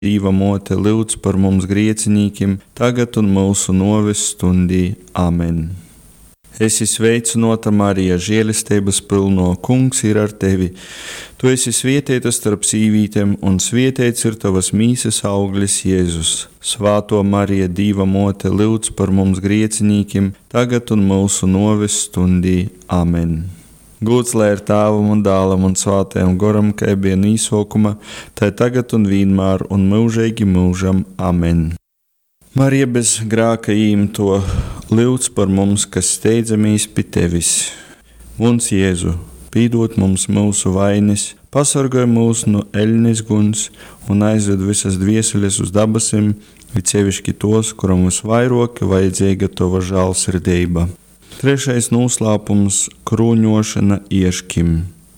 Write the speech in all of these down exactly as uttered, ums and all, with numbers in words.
Dieva mote, lūdz par mums griecinīkiem, tagad un mūsu noves stundī. Amen. Esi sveicināta, Marija, žēlistības pilno, Kungs ir ar tevi. Tu esi svētīta starp sīvītēm, un svētīts ir tavas mīsas auglis, Jēzus. Svāto Marija, Dieva mote, lūdz par mums griecinīkiem, tagad un mūsu noves stundī. Amen. Gods lai ir Tēvam un Dēlam un Svētajam Garam, kā bija no sākuma, tā tagad un vienmēr un mūžīgi mūžam. Amen. Marija bez grēka īmto, lūdz par mums, kas steidzamies pie tevis. Vuns Jēzu, pīdot mums mūsu vainas, pasargāj mūs no eļņas guns un aizved visas dvieseles uz dabasim, it sevišķi tos, kuram visvairāk vajadzīga tava žēlsirdība. Trešais noslēpums – krūņošana ieškim.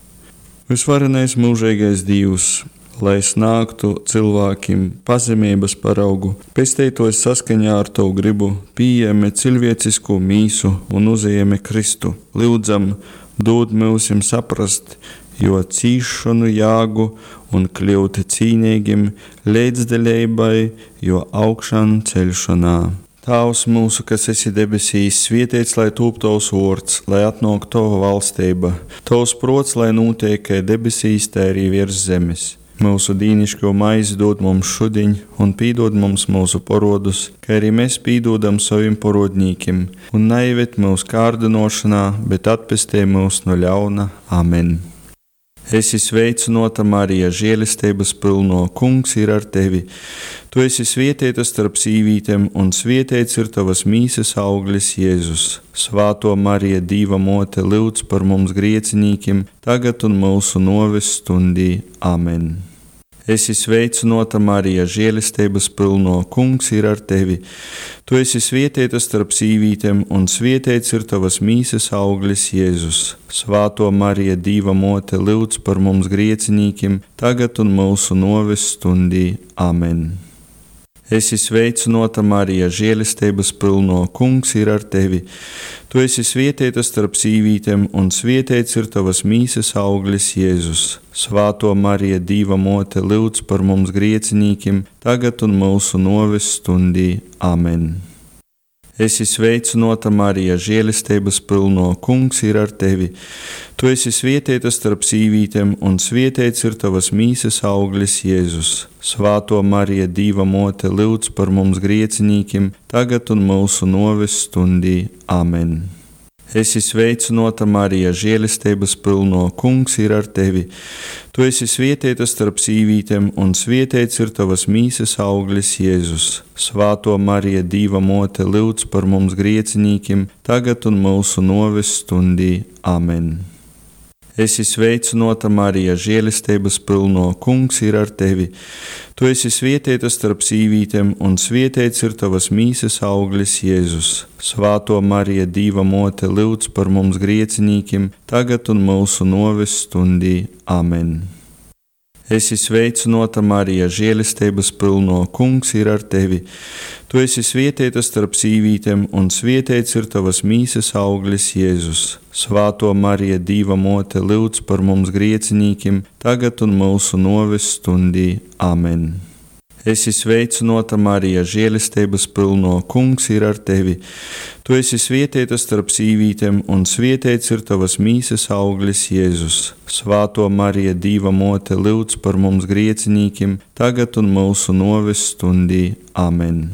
Visvarenais mūžīgais Dievs, lai snāktu cilvēkiem pazemības paraugu, pesteitos saskaņā ar tavu gribu, pieejami cilvēcisku mīsu un uzejami Kristu. Lūdzam, dod mūsim saprast, jo cīšanu jāgu un kļūt cīnīgiem līdzdalībai, jo augšan celšanā. Tēvs mūsu, kas esi debesīs, svētīts lai top tavs vārds, lai atnāk tava valstība. Tavs prots, lai notiek kā debesīs, tā arī virs zemes. Mūsu dīnišķo maizi dod mums šodien un pīdod mums mūsu parodus, kā arī mēs pīdodam saviem parodnīkiem, un neieved mūsu kārdinošanā, bet atpestī mūs no ļauna. Amen. Esi sveicināta, Marija, žēlistības pilno, Kungs ir ar tevi. Tu esi svētīta starp sīvītēm, un svētīts ir tavas mīsas auglis, Jēzus. Svāto Marija, Dieva mote, lūdz par mums griecinīkiem, tagad un mūsu noves stundī. Amen. Esi sveicināta, Marija, žēlistības pilno, Kungs ir ar tevi. Tu esi svētīta starp sīvītēm, un svētīts ir tavas mīsas auglis, Jēzus. Svāto Marija, Dieva mote, lūdz par mums griecinīkiem, tagad un mūsu noves stundī. Amen. Esi sveicināta, Marija, žēlistības pilno, Kungs ir ar tevi. Tu esi svētīta starp sīvītēm, un svētīts ir tavas mīsas auglis, Jēzus. Svāto Marija, Dieva mote, lūdz par mums griecinīkiem, tagad un mūsu noves stundī. Amen. Esi sveicināta, Marija, žēlistības pilno, Kungs ir ar tevi. Tu esi svētīta starp sīvītēm, un svētīts ir tavas mīsas auglis, Jēzus. Svāto Marija, Dieva mote, lūdz par mums griecinīkiem, tagad un mūsu noves stundī. Amen. Esi sveicināta, Marija, žēlistības pilno, Kungs ir ar tevi. Tu esi svētīta starp sīvītēm, un svētīts ir tavas mīsas auglis, Jēzus. Svāto Marija, Dieva mote, lūdz par mums griecinīkiem, tagad un mūsu noves stundī. Amen. Esi sveicināta, Marija, žēlistības pilno, Kungs ir ar tevi. Tu esi svētīta starp sīvītēm, un svētīts ir tavas mīsas auglis, Jēzus. Svāto Marija, Dieva mote, lūdz par mums griecinīkiem, tagad un mūsu noves stundī. Amen. Esi sveicināta, Marija, žēlistības pilno, Kungs ir ar tevi. Tu esi svētīta starp sīvītēm, un svētīts ir tavas mīsas auglis, Jēzus. Svāto Marija, Dieva mote, lūdz par mums griecinīkiem, tagad un mūsu noves stundī. Amen. Esi sveicināta, Marija, žēlistības pilno, Kungs ir ar tevi. Tu esi svētīta starp sīvītēm, un svētīts ir tavas mīsas auglis, Jēzus. Svāto Marija, Dieva mote, lūdz par mums griecinīkiem, tagad un mūsu noves stundī. Amen.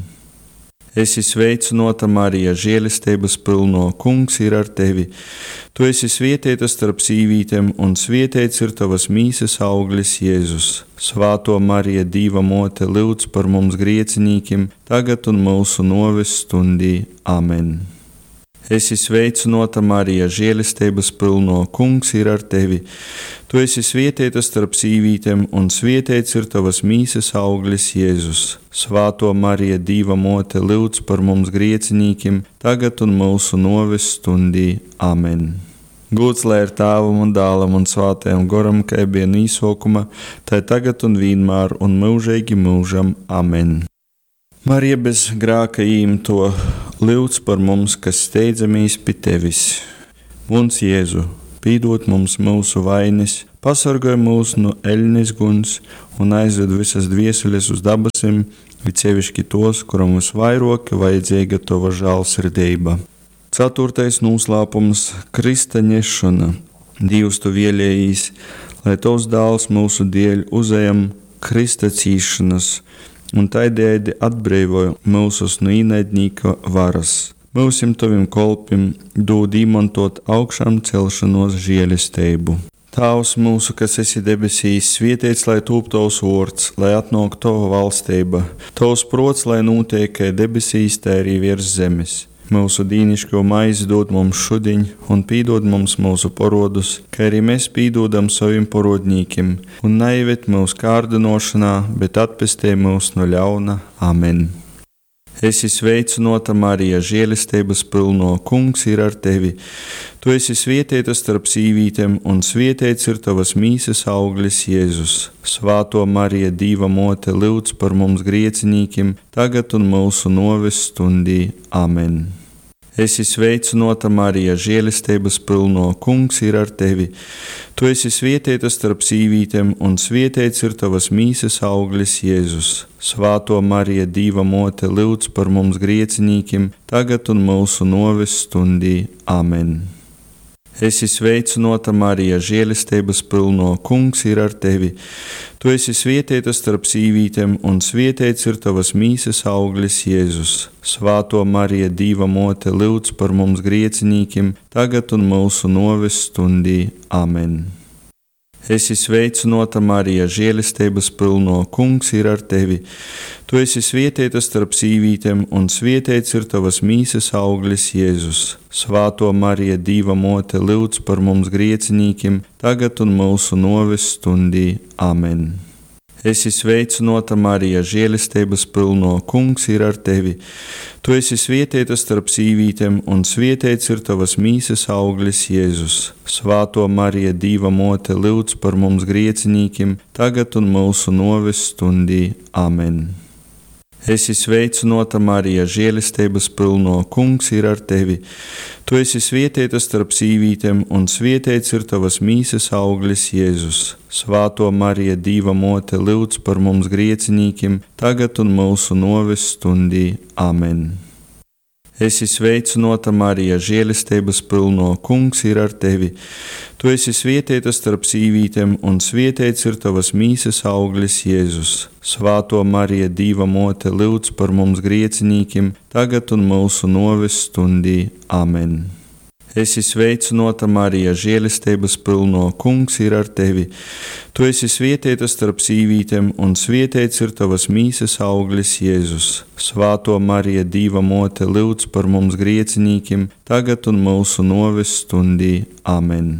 Esi sveicināta, Marija, žēlistības pilno, Kungs ir ar tevi. Tu esi svētīta starp sīvītēm, un svētīts ir tavas mīsas auglis, Jēzus. Svāto Marija, Dieva mote, lūdz par mums griecinīkiem, tagad un mūsu noves stundī. Amen. Esi sveicināta, Marija, žēlistības pilno, Kungs ir ar tevi. Tu esi svētīta starp sīvītēm, un svētīts ir tavas mīsas auglis, Jēzus. Svāto Marija, Dieva mote, lūdz par mums griecinīkiem, tagad un mūsu noves stundī. Amen. Gods lai ir Tēvam un Dēlam un Svētajam Garam, kā bija no sākuma, tā tagad un vienmēr un mūžīgi mūžam. Amen. Marija bez grēka īmto, lūdz par mums, kas steidzamies pie tevis. Vuns Jēzu, pīdot mums mūsu vainas, pasargāj mūs no eļļas guns un aizved visas dvieseles uz dabasim, it sevišķi tos, kuram visvairāk vajadzīga tava žēlsirdība. Ceturtais noslēpums - Krista ņešana. Dievs tu vēlējis, lai tavs dēls mūsu dēļ uzejam Krista cīšanas un tādējādi atbrīvoja mūsus no ienaidnieka varas. Mūsim tavim kolpim dod izmantot augšām celšanos žēlestību. Tēvs mūsu, kas esi debesīs, svētīts lai top tavs vārds, lai atnāk tava valstība, tavs prots, lai notiek kā debesīs, tā arī virs zemes. Mūsu dīnišķo maizi dod mums šodien, un pīdod mums mūsu parodus, kā arī mēs pīdodam saviem parodnīkiem, un neieved mūsu kārdinošanā, bet atpestī mūs no ļauna. Amen. Esi sveicināta, Marija, žēlestības pilno, Kungs ir ar tevi. Tu esi svētīta starp sīvītēm, un svētīts ir tavas mīsas auglis, Jēzus. Svāto Marija, Dieva mote, lūdz par mums griecinīkiem, tagad un mūsu noves stundī. Amen. Esi sveicināta, Marija, žēlestības pilno, Kungs ir ar tevi. Tu esi svētīta starp sīvītēm, un svētīts ir tavas mīsas auglis, Jēzus. Svāto Marija, Dieva mote, lūdz par mums griecinīkiem, tagad un mūsu noves stundī. Amen. Esi sveicināta, Marija, žēlestības pilno, Kungs ir ar tevi. Tu esi svētīta starp sīvītēm, un svētīts ir tavas mīsas auglis, Jēzus. Svāto Marija, Dieva mote, lūdz par mums griecinīkiem, tagad un mūsu noves stundī. Amen. Esi sveicināta, Marija, žēlestības pilno, Kungs ir ar tevi. Tu esi svētīta starp sīvītēm, un svētīts ir tavas mīsas auglis, Jēzus. Svāto Marija, Dieva mote, lūdz par mums griecinīkiem, tagad un mūsu noves stundī. Amen. Esi sveicināta, Marija, žēlestības pilno, Kungs ir ar tevi. Tu esi svētīta starp sīvītēm, un svētīts ir tavas mīsas auglis, Jēzus. Svāto Marija, Dieva mote, lūdz par mums griecinīkiem, tagad un mūsu noves stundī. Amen. Esi sveicināta, Marija, žēlestības pilno, Kungs ir ar tevi. Tu esi svētīta starp sīvītēm, un svētīts ir tavas mīsas auglis, Jēzus. Svāto Marija, Dieva mote, lūdz par mums griecinīkiem, tagad un mūsu noves stundī. Amen. Esi sveicināta, Marija, žēlestības pilno, Kungs ir ar tevi. Tu esi svētīta starp sīvītēm, un svētīts ir tavas mīsas auglis, Jēzus. Svāto Marija, Dieva mote, lūdz par mums griecinīkiem, tagad un mūsu noves stundī. Amen. Esi sveicināta, Marija, žēlestības pilno, Kungs ir ar tevi. Tu esi svētīta starp sīvītēm, un svētīts ir tavas mīsas auglis, Jēzus. Svāto Marija, Dieva mote, lūdz par mums griecinīkiem, tagad un mūsu noves stundī. Amen.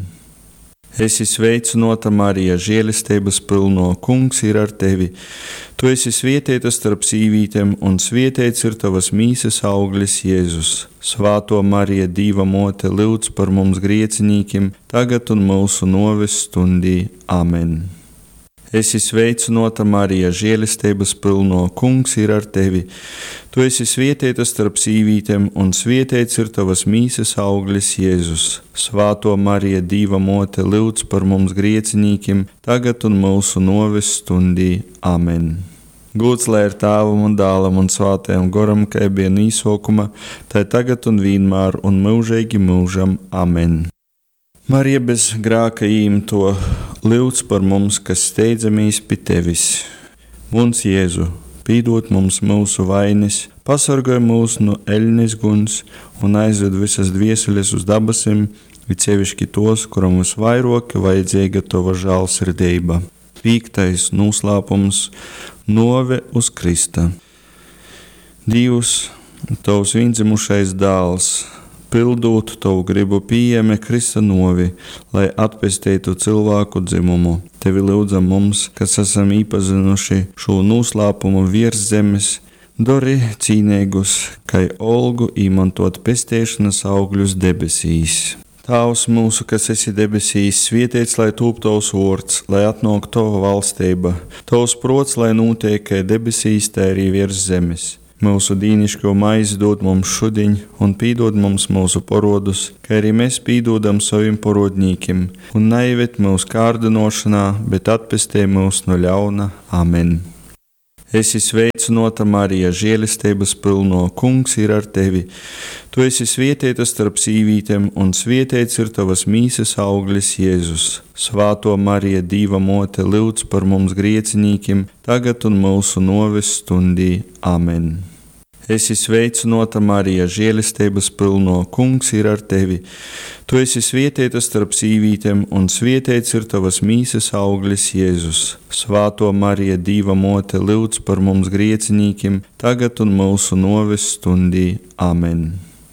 Esi sveicināta, Marija, žēlestības pilno, Kungs ir ar tevi. Tu esi svētīta starp sīvītēm, un svētīts ir tavas mīsas auglis, Jēzus. Svāto Marija, Dieva mote, lūdz par mums griecinīkiem, tagad un mūsu noves stundī. Amen. Esi sveicināta, Marija, žēlestības pilno, Kungs ir ar tevi. Tu esi svētīta starp sīvītēm, un svētīts ir tavas mīsas auglis, Jēzus. Svāto Marija, Dieva mote, lūdz par mums griecinīkiem, tagad un mūsu noves stundī. Amen. Gods lai ir Tēvam un Dēlam un Svētajam Garam, kā bija no īsākuma, tā tagad un vienmēr un mūžīgi mūžam. Amen. Marija bez grēka īmto, lūdz par mums, kas steidzamies pie tevis. Mums Jēzu, pīdot mums mūsu vainas, pasargāj mūs no eļļas guns un aizved visas dvieseles uz dabasim, it sevišķi tos, kuram visvairāk vajadzīga tava žēlsirdība. Piektais noslēpums - nove uz Krista. Dievs, tavs viendzimušais dēls, pildot tavu gribu pieejami Krista novi, lai atpestītu cilvēku dzimumu. Tevi lūdzam mums, kas esam iepazinuši šo noslēpumu virs zemes, dori cīnīgus, kai olgu īmantot pestēšanas augļus debesīs. Tēvs mūsu, kas esi debesīs, svētīts lai top tavs vārds, lai atnāk tava valstība, tavs prots, lai notiek kā debesīs, tā arī virs zemes. Mūsu dīnišķo maizi dod mums šodien, un pīdod mums mūsu porodus, kā arī mēs pīdodam saviem porodņīkiem, un neieved mūsu kārdinošanā, bet atpestē mūs no ļauna. Amen. Esi sveicināta, Marija, žēlistības pilno, Kungs ir ar tevi. Tu esi svētīta starp sīvītēm, un svētīts ir tavas mīsas auglis, Jēzus. Svāto Marija, Dieva mote, lūdz par mums griecinīkiem, tagad un mūsu noves stundī. Amen. Esi sveicināta, Marija, žēlistības pilno, Kungs ir ar tevi. Tu esi svētīta starp sīvītēm, un svētīts ir tavas mīsas auglis, Jēzus. Svāto Marija, Dieva mote, lūdz par mums griecinīkiem, tagad un mūsu noves stundī. Amen.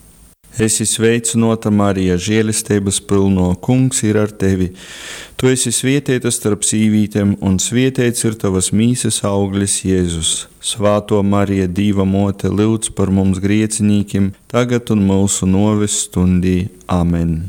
Esi sveicināta, Marija, žēlistības pilno, Kungs ir ar tevi. Tu esi svētīta starp sīvītēm, un svētīts ir tavas mīsas auglis, Jēzus. Svāto Marija, Dieva mote, lūdz par mums griecinīkiem, tagad un mūsu noves stundī. Amen.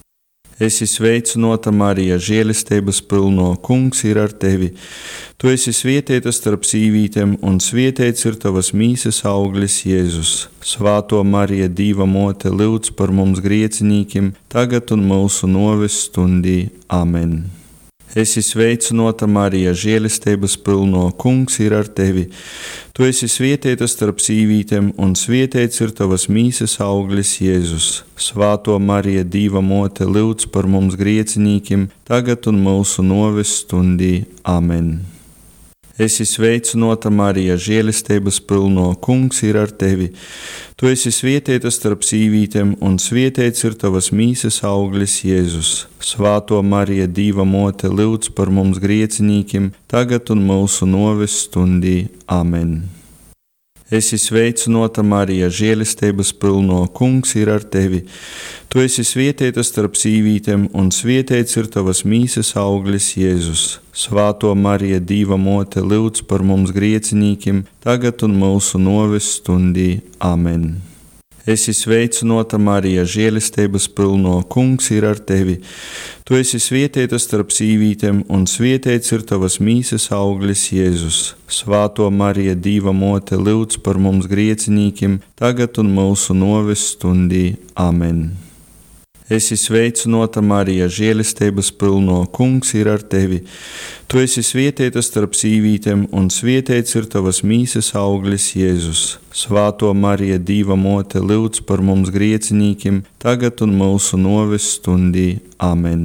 Esi sveicināta, Marija, žēlistības pilno, Kungs ir ar tevi. Tu esi svētīta starp sīvītēm, un svētīts ir tavas mīsas auglis, Jēzus. Svāto Marija, Dieva mote, lūdz par mums griecinīkiem, tagad un mūsu noves stundī. Amen. Esi sveicināta, Marija, žēlistības pilno, Kungs ir ar tevi. Tu esi svētīta starp sīvītēm, un svētīts ir tavas mīsas auglis, Jēzus. Svāto Marija, Dieva mote, lūdz par mums griecinīkiem, tagad un mūsu noves stundī. Amen. Esi sveicināta, Marija, žēlistības pilno, Kungs ir ar tevi. Tu esi svētīta starp sīvītēm, un svētīts ir tavas mīsas auglis, Jēzus. Svāto Marija, Dieva mote, lūdz par mums griecinīkiem, tagad un mūsu noves stundī. Amen. Esi sveicināta, Marija, žēlistības pilno, Kungs ir ar tevi. Tu esi svētīta starp sīvītēm, un svētīts ir tavas mīsas auglis, Jēzus. Svāto Marija, Dieva mote, lūdz par mums griecinīkiem, tagad un mūsu noves stundī. Amen. Esi sveicināta, Marija, žēlistības pilno, Kungs ir ar tevi. Tu esi svētīta starp sīvītēm, un svētīts ir tavas mīsas auglis, Jēzus. Svāto Marija, Dieva mote, lūdz par mums griecinīkiem, tagad un mūsu noves stundī. Amen. Esi sveicināta, Marija, žēlistības pilno, Kungs ir ar tevi. Tu esi svētīta starp sīvītēm, un svētīts ir tavas mīsas auglis, Jēzus. Svāto Marija, Dieva mote, lūdz par mums griecinīkiem, tagad un mūsu noves stundī. Amen.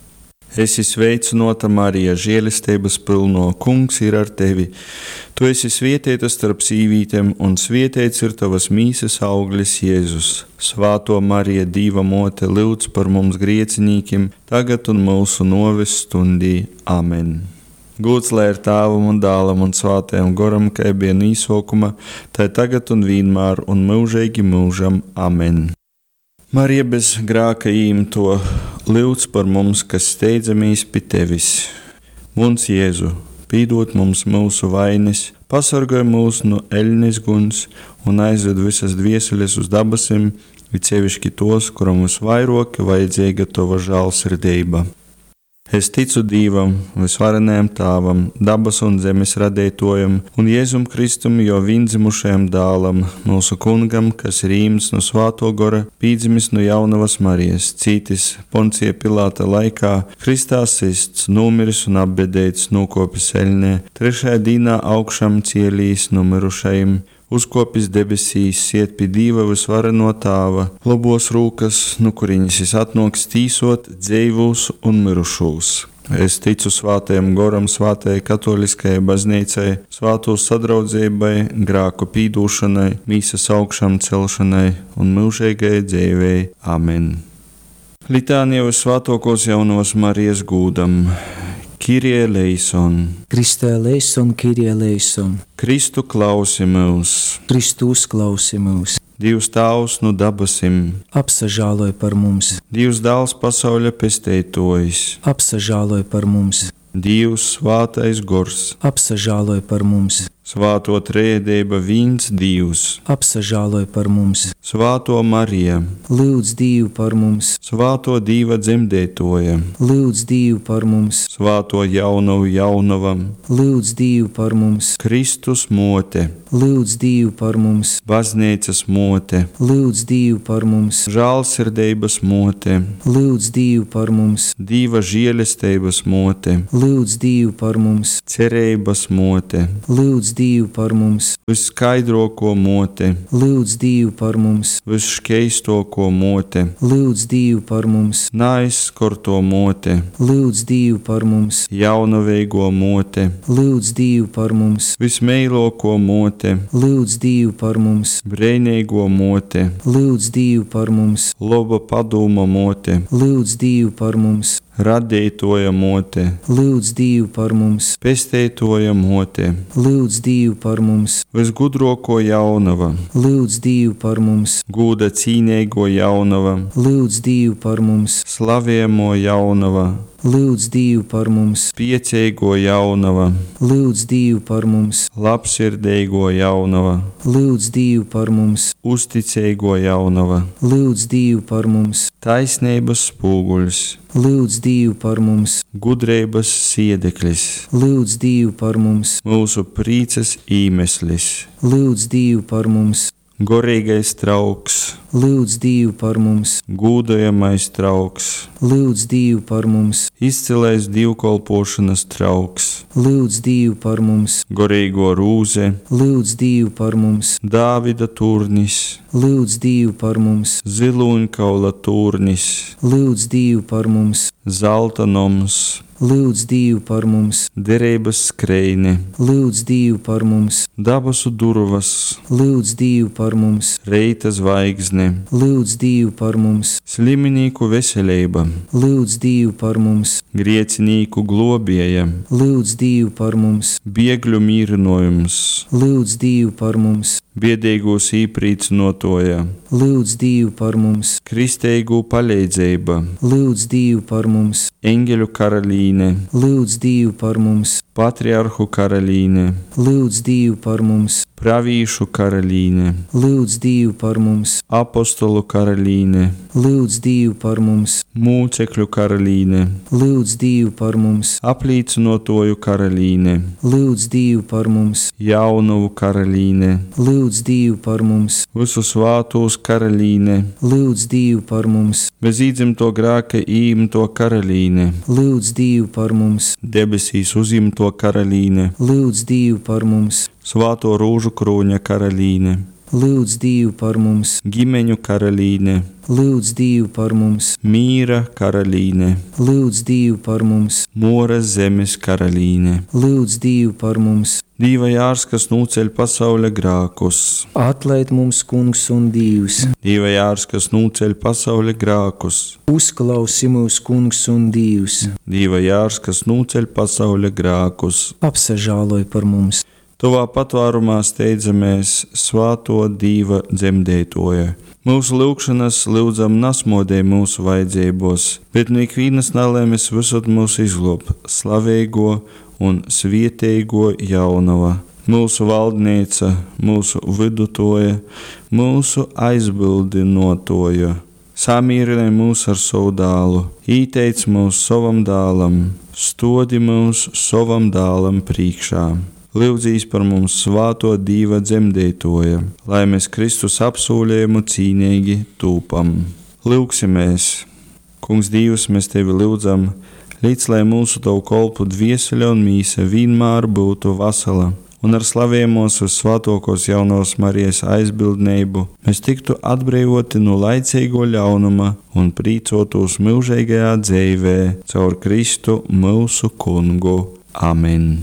Esi sveicināta, Marija, žēlistības pilno, Kungs ir ar tevi. Tu esi svētīta starp sīvītēm, un svētīts ir tavas mīsas auglis, Jēzus. Svāto Marija, Dieva mote, lūdz par mums griecinīkiem, tagad un mūsu noves stundī. Amen. Gods lai ir Tēvam un Dēlam un Svētajam Garam, kā bija no sākuma, tā tagad un vienmēr un mūžīgi mūžam. Amen. Marija bez grēka īmto, lūdz par mums, kas steidzamies pie tevis. Mums Jēzu, pīdot mums mūsu vainas, pasargāj mūs no eļļas guns un aizved visas dvieseles uz dabasim, it sevišķi tos, kuram visvairāk vajadzīga tava žēlsirdība. Es ticu Dievam, visvarenajam Tēvam, dabas un zemes radītojam, un Jēzum Kristum, jo viendzimušajam dēlam, mūsu kungam, kas ir īms no Svāto Gora, pīdzimis no jaunavas Marijas, cītis Poncija Pilāta laikā, Kristā sists, nomiris un apbedēts, nokopis eļņē, trešajā dīnā augšām cielīs nomirušajiem, uzkopis debesīs, iet pie Dieva visvareno Tēva, labos rūkas, no kuriņas es atnoks tīsot dzīvūs un mirušūs. Es ticu Svātajam Goram, Svātajai katoliskajai baznīcai, Svāto sadraudzībai, grāku pīdūšanai, mīsas augšām celšanai un mūžīgai dzīvei. Amen. Litānija uz Svātokos jaunavas Marijas gūdam. Kyrie eleison. Kriste eleison, Kyrie eleison. Kristu klausi mūs. Kristus klausi mūs. Dievs Tēvs no dabasim. Apsažāloj par mums. Dievs Dēls pasauļa pestētojs. Apsažāloj par mums. Dievs Svātais Gors. Apsažāloj par mums. Svāto trejēdība viens Dievs, apsažāloj par mums, Svāto Marija, lūdz Dievu par mums, Svāto Dieva dzemdētoja, lūdz Dievu par mums, Svāto jaunavu jaunavam, lūdz Dievu par mums, Kristus mote, lūdz Dievu par mums, baznīcas mote, lūdz Dievu par mums, žālsirdības mote, lūdz Dievu par mums, Dieva žēlestības mote, lūdz Dievu par mums, cerības mote, lūdz Dievu par mums, visskaidroko mote, lūdz Dievu par mums, visškeistoko mote, lūdz Dievu par mums, naizskorto mote, lūdz Dievu par mums, jaunaveigo mote, lūdz Dievu par mums, vismeiloko mote, lūdz Dievu par mums, breinīgo mote, lūdz Dievu par mums, loba padūma mote, lūdz Dievu par mums, radītoja mote, lūdz Dievu par mums, pestētoja mote, lūdz Dievu par mums, visgudroko jaunava, lūdz Dievu par mums, gūda cīnīgo jaunava, lūdz Dievu par mums, slaviemo jaunava, lūdz Dievu par mums, piecīgo jaunava, lūdz Dievu par mums, labsirdīgo jaunava, lūdz Dievu par mums, uzticīgo jaunava, lūdz Dievu par mums, taisnības spūguļs, lūdz Dievu par mums, gudrības siedeklis, lūdz Dievu par mums, mūsu prīces īmeslis, lūdz Dievu par mums, gorīgais trauks, lūdz Dievu par mums, gūdojamais trauks, lūdz Dievu par mums, izcilais divkolpošanas trauks, lūdz Dievu par mums, gorīgo rūze, lūdz Dievu par mums, Dāvida turnis, lūdz Dievu par mums, ziloņkaula turnis, lūdz Dievu par mums, zelta noms, lūdz Dievu par mums, derības skreine, lūdz Dievu par mums, dabasu durvas, lūdz Dievu par mums, reita zvaigzne, lūdz Dievu par mums, sliminīku veselība, lūdz Dievu par mums, griecinīku globieja, lūdz Dievu par mums, biegļu mīrinojums, lūdz Dievu par mums, biedīgos īprīcinotoja, lūdz Dievu par mums, kristeigu paļēdzība, lūdz Dievu par mums, eņģeļu karalīne, lūdz Dievu par mums, patriarhu karalīne, lūdz Dievu par mums, pravīšu karalīne, lūdz Dievu par mums, apostolu karalīne, lūdz Dievu par mums, mūcekļu karalīne, lūdz Dievu par mums, aplīcinotoju karalīne, lūdz Dievu par mums, jaunavu karalīne, lūdz Dievu par mums, visu svātos karalīne, lūdz Dievu par mums, bez īdzimto grāka īmto karalīne, lūdz Dievu par mums, debesīs uzimto karalīne, lūdz Dievu par mums, svāto rūžu krūņa karalīne, lūdz Dievu par mums, ģimeņu karalīne, lūdz Dievu par mums, mīra karalīne, lūdz Dievu par mums, mora zemes karalīne, lūdz Dievu par mums, Dieva jārs, kas nūceļ pasaules grākus, atlaid mums, Kungs un Dievs, Dieva jārs, kas nūceļ pasaules grākus, uzklausi mūs, Kungs un Dievs, Dieva jārs, kas nūceļ pasaules grākus, apsažāloj par mums, tuvā patvārumā steidzamies svāto Dieva dzemdētoja. Mūsu lūgšanas lūdzam nasmodē mūsu vajadzībos, bet no ikvienas nelēmes visot mūsu izglāb, slavēgo un svietēgo jaunava, mūsu valdnīca, mūsu vidutoja, mūsu aizbildinotoja. Samīrinē mūs ar savu dālu, īteic mūs savam dālam, stodi mūs savam dālam priekšā. Lūdzīs par mums svāto Dieva dzemdētoja, lai mēs Kristus apsūlējumu cīnīgi tūpam. Lūksimies! Kungs Dievs, mēs Tevi lūdzam, līdz lai mūsu Tavu kolpu dvieseļa un mīsa vienmēr būtu vasala, un ar slavēmos uz svātokos jaunos Marijas aizbildneibu mēs tiktu atbrīvoti no laicīgo ļaunuma un prīcotos mūžīgajā dzīvē caur Kristu mūsu Kungu. Amen!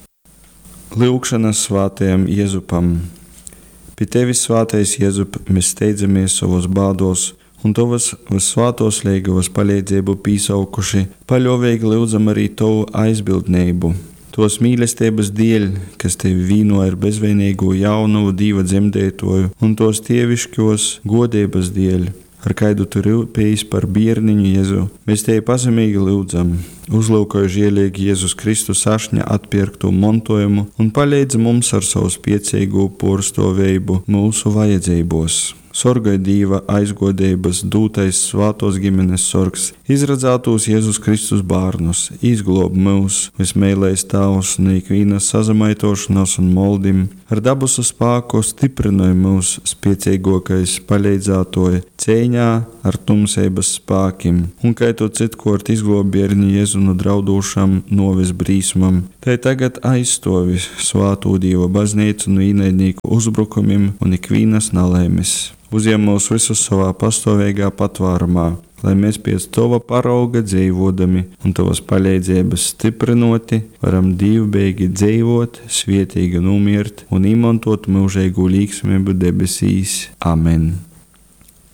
Lūgšanas svātajam Jēzupam. Pie Tevis, svātais Jēzup, mēs steidzamies savos bādos, un Tavas visvātos liegavas palīdzību pīsaukuši, paļovīgi lūdzam arī Tavu aizbildneibu. Tos mīlestības dēļ, kas Tevi vīnoja ar bezvainīgu jaunavu Dieva dzemdētoju, un tos tievišķos godības dēļ, ar kaidu tu rūpējis par bierniņu Jēzu. Mēs tevi pazemīgi lūdzam, uzlūkoju žielīgi Jēzus Kristus ašņa atpirktu montojumu un palīdzi mums ar savu spiecīgu porstovējubu mūsu vajadzībos. Sorgai Dīva aizgodības dūtais svātos ģimenes sorgs, izradzātos Jēzus Kristus bārnus, izglob mūs, vismēlējs Tavs, no ikvīnas sazamaitošanās un moldim, ar dabusu spāku stiprināja mūs spiecīgokais paleidzātoja cēņā ar tumsēbas spākim, un kai to citkort izglob bierni Jēzu no draudūšam novis brīsmam, tai tagad aizstovi svātū Dieva baznīcu no īnaidnīku uzbrukumiem un ikvīnas nalēmis. Uzņem mūs visus savā pastāvīgā patvārumā, lai mēs pēc Tava parauga dzīvodami un Tavas paļēdzības stiprinoti, varam divbeigi dzīvot, svietīgi numirt un imantot mūžīgu līgsmību debesīs. Amen.